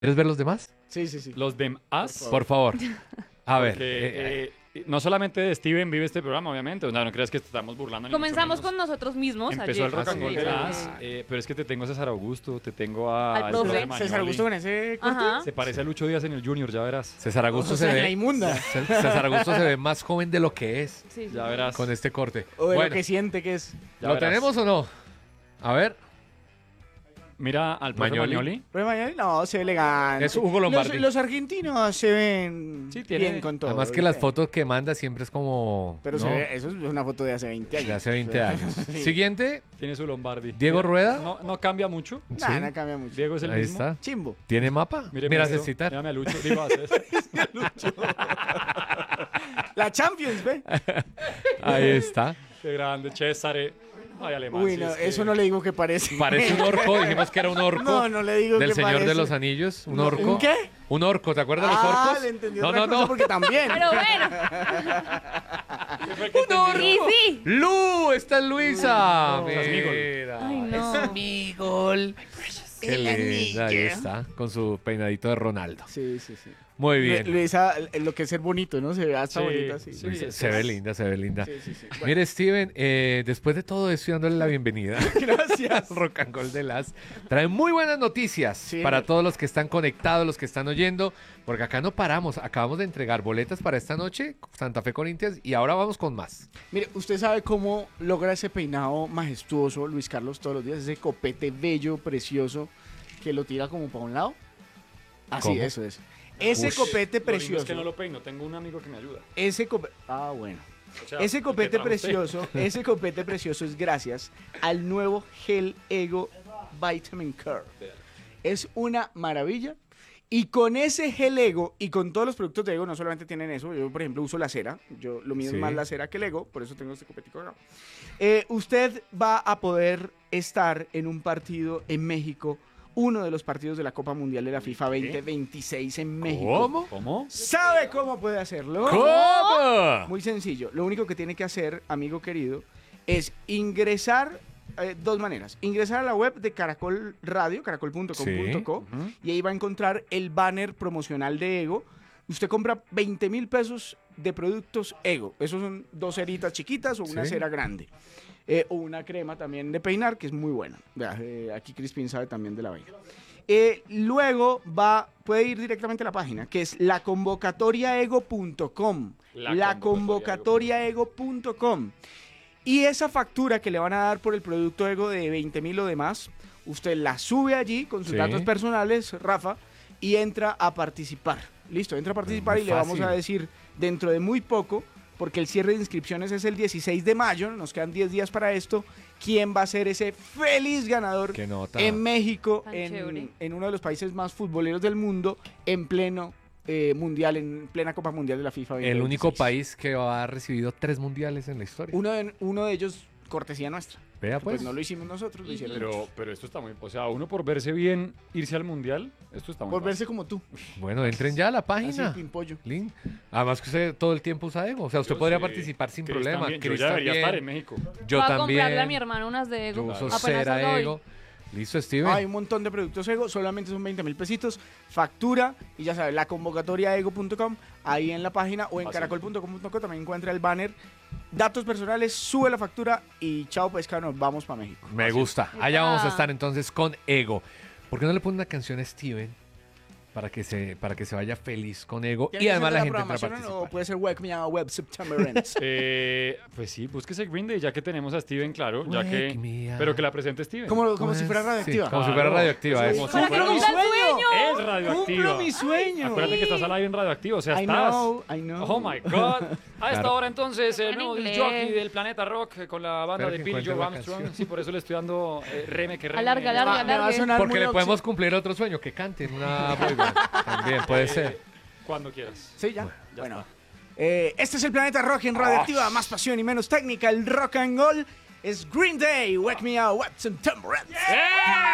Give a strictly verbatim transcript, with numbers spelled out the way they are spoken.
¿Quieres ver los demás? Sí, sí, sí. Los demás. Por favor. A ver. Porque, eh, eh, no solamente de Steven vive este programa, obviamente. O sea, no creas que estamos burlando. ni mucho Comenzamos menos. con nosotros mismos. Empezó ayer. el rock and Ah, roll sí. de las, Sí. eh, pero es que te tengo a César Augusto, te tengo a Al al profe. profe Magnoli. César Augusto con ese corte. Ajá. Se parece a Lucho Díaz en el Junior, ya verás. César Augusto O sea, se en la ve. inmunda. C- César Augusto se ve más joven de lo que es Sí, sí. Ya verás. con este corte. O de Bueno, lo que siente que es. Ya ¿lo verás. tenemos o no? A ver. Mira al profe Magnoli. Magnoli. Pero mañana no, se ve elegante. Es Hugo Lombardi. Los, los argentinos se ven Sí, tiene- bien con todo. Además que las ¿viste? fotos que manda siempre es como... Pero ¿no? se ve, eso es una foto de hace veinte años. De hace veinte O sea, años. sí. Siguiente, Tiene su Lombardi. Diego Rueda. No, no cambia mucho. Nah, Sí. no cambia mucho. Diego es el Ahí mismo. está. Chimbo. ¿Tiene mapa? Míreme Mira, esto. citar. Mírame a Lucho. Digo a César. La Champions, ¿ve? Ahí está. Qué grande, César. Ay, alemán. Uy, sí, no, es que- eso no le digo que parece. Parece un orco, dijimos que era un orco. No, no le digo Del que Señor parece. de los Anillos, un No, orco. ¿un qué? Un orco, ¿te acuerdas de los Ah, orcos? le entendí no, otra no, cosa no. porque también. Pero bueno. Un orco. Sí, sí. Lu, está Luisa. No. Mira. Ay, no. Migol. Qué linda, ahí está, con su peinadito de Ronaldo. Sí, sí, sí. Muy bien. Lu- Luisa, lo que es ser bonito, ¿no? Se ve hasta Sí, bonita, sí. sí. Luisa, es- se ve linda, se ve linda. Sí, sí, sí. Bueno, Mire, Steven, eh, después de todo esto, y dándole la bienvenida. gracias. Rock and Roll de las trae muy buenas noticias Sí. para todos los que están conectados, los que están oyendo, porque acá no paramos. Acabamos de entregar boletas para esta noche, Santa Fe Corinthians, y ahora vamos con más. Mire, ¿usted sabe cómo logra ese peinado majestuoso, Luis Carlos, todos los días? Ese copete bello, precioso, que lo tira como para un lado. Así, ¿Cómo? eso es. Ese Ush. copete Lo lindo precioso. Es que no lo peino. Tengo un amigo que me ayuda. Ese copete... Ah, bueno. O sea, Ese ¿qué copete trajo usted? precioso, ese copete precioso es gracias al nuevo Gel Ego Vitamin Care. Es una maravilla. Y con ese Gel Ego y con todos los productos de Ego, no solamente tienen eso. Yo, por ejemplo, uso la cera. Yo, lo mío Sí. es más la cera que el Ego, por eso tengo este copetico acá. Eh, usted va a poder estar en un partido en México, uno de los partidos de la Copa Mundial de la FIFA veinte veintiséis en México. ¿Cómo? ¿Cómo? ¿Sabe cómo puede hacerlo? ¿Cómo? Muy sencillo. Lo único que tiene que hacer, amigo querido, es ingresar, eh, dos maneras. Ingresar a la web de Caracol Radio, caracol punto com punto co, Ujú. y ahí va a encontrar el banner promocional de Ego. Usted compra veinte mil pesos de productos Ego. Esos son dos ceritas chiquitas o una Sí. cera grande. Eh, o una crema también de peinar, que es muy buena. Vea, eh, aquí Crispin sabe también de la vaina. Eh, luego va, puede ir directamente a la página, que es la convocatoria ego punto com. La la convocatoria ego punto com. Y esa factura que le van a dar por el producto Ego de veinte mil o demás, usted la sube allí con sus Sí. datos personales, Rafa, y entra a participar. Listo, entra a participar Muy y le vamos fácil. a decir dentro de muy poco, porque el cierre de inscripciones es el dieciséis de mayo, nos quedan diez días para esto, quién va a ser ese feliz ganador Qué nota. en México, Tan en, chévere. en uno de los países más futboleros del mundo, en pleno eh, mundial, en plena Copa Mundial de la FIFA El veinte veintiséis. único país que ha recibido tres mundiales en la historia. Uno de, uno de ellos, cortesía nuestra. Vea Pues, pues. no lo hicimos nosotros, lo hicieron Pero, pero esto está muy... O sea, uno por verse bien, irse al mundial, esto está muy por fácil. verse como tú, Bueno, entren ya a la así, página. pimpollo. Link. Además que usted todo el tiempo usa Ego. O sea, usted Yo podría sí. participar sin Chris problema. también. Yo Chris ya debería también. estar en México. Yo Voy a también. comprarle a mi hermana unas de Ego. Yo uso Apenas cera salga hoy. Ego. Listo, Steven. Hay un montón de productos Ego, solamente son veinte mil pesitos, factura, y ya sabes, la convocatoria ego punto com, ahí en la página, o en Fácil. caracol punto com punto co también encuentra el banner, datos personales, sube la factura, y chao pescado, nos vamos para México. Me gusta. Allá Epa. vamos a estar entonces con Ego. ¿Por qué no le pone una canción a Steven para que se, para que se vaya feliz con Ego ¿Tiene y que además ser de la gente entra a programación o participar? puede ser Wake Me a Web September Ends? Eh, pues sí, búsquese Green Day, ya que tenemos a Steven, claro. Ya Wake que, me up. pero que la presente Steven. como, como si fuera Sí, radioactiva. como si fuera Claro. radioactiva. Sí. eso. Como Para si que fuera- cumpla el sueño. Es radioactiva. ¡Cumplo mi sueño! Acuérdate que estás al aire en radioactivo, o sea, I estás. know, I know. Oh my God. A esta Claro. hora entonces el En nuevo inglés. jockey del planeta rock eh, con la banda Espero de que Billy encuentre Joe la Armstrong. canción. Sí, por eso le estoy dando eh, reme que reme. Alarga, alarga, Ah, me va a alarga. sonar Porque muy le podemos oxi- cumplir otro sueño, que cante en una boy band. También puede ser. Cuando quieras. Sí, ya. ya bueno. está. Eh, este es el Planeta Rock en Radioactiva, más pasión y menos técnica. El rock and roll es Green Day, Wake Me Up, Web September Ends.